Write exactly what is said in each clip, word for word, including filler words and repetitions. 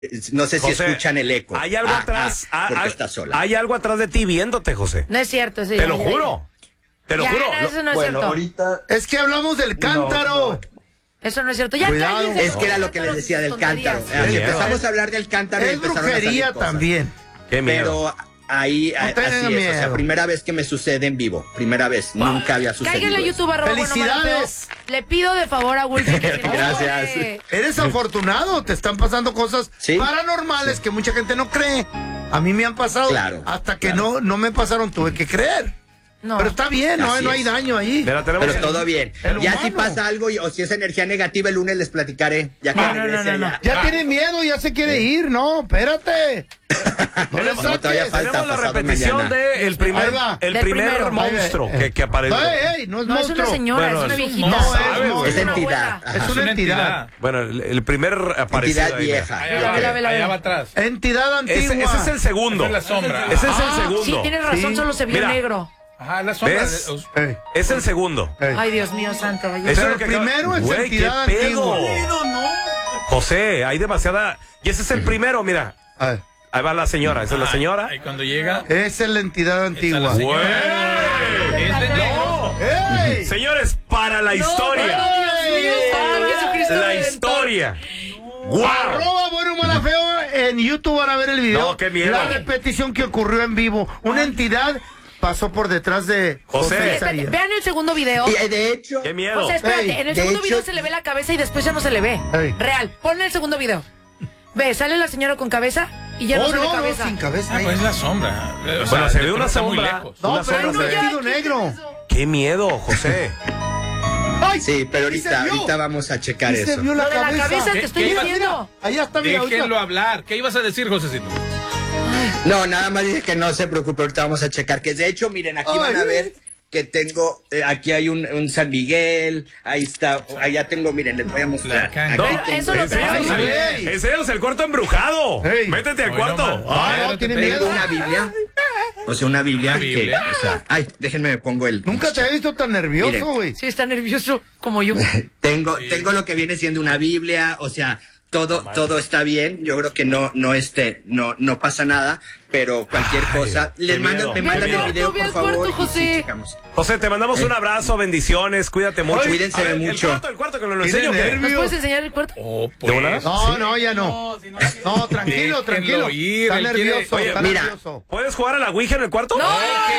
No sé si José, escuchan el eco. Hay algo Ah, atrás. ah, ah, porque hay, está sola. hay algo atrás de ti viéndote, José. No es cierto, sí. Te lo juro. Te lo Ya, juro. no, eso no es Bueno, cierto. ahorita. Es que hablamos del cántaro. Eso no es cierto. Ya Cuidado. cállense Es con que era sus lo que les cántaros decía y del sus cántaro. tonterías. Así miedo. empezamos a hablar del cántaro y Es empezaron a salir brujería cosas. también. Qué miedo. Pero ahí, No a- tengan así es. O sea, miedo. primera vez que me sucede en vivo. Primera vez. Nunca había sucedido. Cáiganle a eso. YouTube, arroba Bueno Malo Feo. ¡Felicidades! Le pido de favor a Wolfie que si no Gracias. puede- Eres afortunado, te están pasando cosas Sí. paranormales que mucha gente no cree. A mí me han pasado. Claro, Hasta que claro. no, no me pasaron, tuve que creer. No. Pero está bien, no, Así no es. hay daño ahí. Mira, tenemos Pero todo bien. el Ya humano. si pasa algo y- o si es energía negativa, el lunes les platicaré. Ya que No, no, regrese no, no, allá. Ya tiene miedo, ya se quiere ir, no, espérate. No le No, todavía saques. falta. Tenemos la pasado repetición mañana. de el primer, Ahí va. el Del primer primero. monstruo Ahí va. que, que apareció. Ey, ey, no es No, es monstruo. una señora, Bueno, es una es un viejita. No, monstruo. es, sabe, no, güey. Es es una entidad. abuela. Ajá. Es una entidad. Bueno, el, el primer aparecido. Entidad ahí, mira. vieja. Vela, vela, vela, Allá vela. va atrás. Entidad Ese, antigua. ese es el segundo. Esa es la sombra. Ese es el Ah, segundo. Sí, tienes razón, Sí. solo se vio Mira. negro. Ajá, la sombra. ¿Ves? de- Ey, Es el segundo. ey. Ay, Dios mío santo. vaya. Eso Pero es lo el que primero acaba- es Güey, entidad ¿qué pedo? antigua. José, hay demasiada. Y ese es el primero, mira. A ver, Ahí va la señora. Esa es la señora. Ahí cuando llega. esa es la entidad antigua. la señora. Güey. Es de No. ¡Ey! Señores, para la historia. Ay, Jesucristo La Redentor. historia. ¡Wow! Arroba Bueno Mala Feo. En YouTube van a ver el video. No, qué miedo. La repetición que ocurrió en vivo. Una entidad pasó por detrás de José. José Espérate, Isaías. vean el segundo video. Y eh, de hecho, ¡Qué miedo! José, espérate, Ey, en el de segundo video hecho- se le ve la cabeza y después ya no se le ve. Ey. Real, ponle el segundo video. Ve, sale la señora con cabeza y ya no Oh, sale no, no, cabeza. sin cabeza. Ah, ahí. pues es la sombra. O sea, Bueno, se ve pero una está muy sombra. lejos. No, Una pero hay un sombra de- vestido negro. ¡Qué miedo, José! ¡Ay! sí, pero ¿Y se ahorita, vio? ahorita vamos a checar ¿Y se eso. vio la Lo de la cabeza? cabeza ¿Qué- te estoy qué iba- diciendo. Ahí está, mira, ahorita. Déjenlo hablar. ¿Qué ibas a decir, Josecito? No, nada más dije que no se preocupe, ahorita vamos a checar. Que de hecho, miren, aquí Ay. van a ver que tengo, eh, aquí hay un, un San Miguel, ahí está, allá tengo, miren, les voy a mostrar. La can- Aquí No, tengo- eso lo Enséñanos trae. el- Ey. enséñanos el cuarto embrujado. Ey. Métete al Hoy cuarto. no más. Ay, no, Ay, tiene te miedo. Tengo una Biblia, o sea, una Biblia, Una que, Biblia. o sea, ay, déjenme me pongo el. Nunca te he visto tan nervioso, Miren. güey. Sí, está nervioso como yo. Tengo, tengo lo que viene siendo una Biblia, o sea, todo, todo está bien. Yo creo que no, no este, no, no pasa nada, pero cualquier Ay, cosa, les qué mandan, miedo. me Ve mandan al el cuarto, video, ve al por favor. cuarto, y sí, José. checamos. José, te mandamos un abrazo, bendiciones, cuídate mucho. Cuídense A ver, mucho. El cuarto, el cuarto que nos lo Tiene enseño. ¿qué? nervios. ¿Nos puedes enseñar el cuarto? Oh, ¿De pues. volada? No, no, ya no. No, tranquilo, Déjenlo tranquilo. ir, Está él quiere- nervioso, Oye, está mira. nervioso. ¿Puedes jugar a la Ouija en el cuarto? ¡No!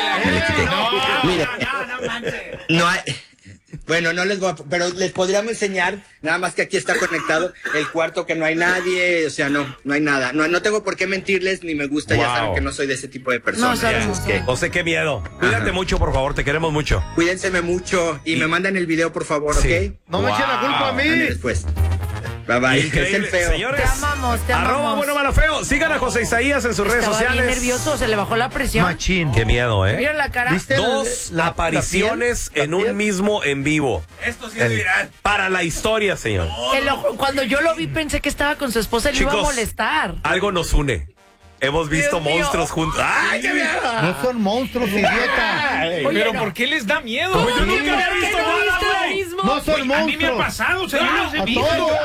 Mire, no hay, bueno, no les voy a, pero les podríamos enseñar, nada más que aquí está conectado el cuarto, que no hay nadie, o sea, no, no hay nada. No, no tengo por qué mentirles, ni me gusta, ya Wow. saben que no soy de ese tipo de personas. No, sabemos. así es que José, qué miedo. Cuídate Ajá. mucho, por favor, te queremos mucho. cuídense mucho y, me mandan el video, por favor, Sí. ¿ok? No me echen la culpa a Ándale, mí. después. Bye bye. Es Increíble. el feo. Señores, Te amamos, te amamos. arroba bueno malo feo. Sigan a José Isaías en sus redes Estaba bien sociales. nervioso, se le bajó la presión. Machín. Qué miedo, ¿eh? Mira la cara. ¿Viste? Dos La- la- apariciones la piel, en la un piel. mismo en vivo. Esto sí es viral. Para la historia, señor. Te lo ju- cuando yo lo vi pensé que estaba con su esposa y le iba a Chicos, molestar. algo nos une. Hemos visto Dios mío. monstruos juntos. ¡Ay, qué miedo! No son monstruos, idiota. Oye, Pero no. ¿por qué les da miedo? Yo ¿Por nunca qué había no visto viste nada, lo güey. mismo? No son Güey, a mí me ha monstruos. pasado, señor. A Ese todos. video.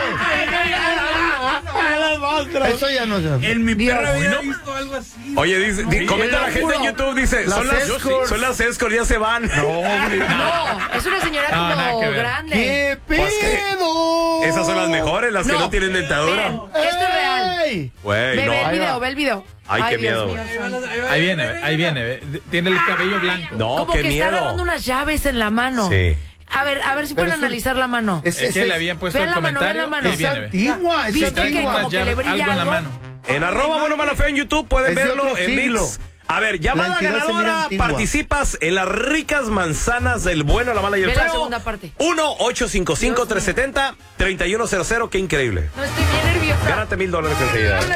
Eso ya no se. En mi Dios. perra había visto algo así. Oye, dice, di- comenta la gente en YouTube, dice, Las son las, escorts. son las escorts, ya se van. No, es una señora No, nada como que ver. grande. ¿Qué Pues que- pedo? Esas son las mejores, las que No. no tienen dentadura. Ven, esto es real. ¡Ey! Güey, Ve, no. ve el Ahí video, va. ve el video. Ay, qué Dios miedo, mío, güey. santo. Ahí viene, ahí viene. ve. Tiene el cabello blanco. No, Como qué que está agarrando miedo. unas llaves en la mano. Sí. A ver, a ver si Pero pueden eso- analizar la mano. Es, Es es, que le es, habían puesto Ve el la mano, ve la comentario. mano. Ahí es viene, ve. antigua. Es ¿Viste Trae que antigua. como una que llave, le brilla algo en la algo? mano. En arroba bueno malo feo en YouTube pueden Es de verlo otro en siglo. Mix. A ver, llamada La entidad se mira ganadora, antigua. participas en las ricas manzanas del bueno, la mala y el Ve la feo. segunda parte. uno ocho cinco cinco, tres siete cero, tres uno cero cero. Qué increíble. No estoy bien nerviosa. Gánate mil dólares enseguida.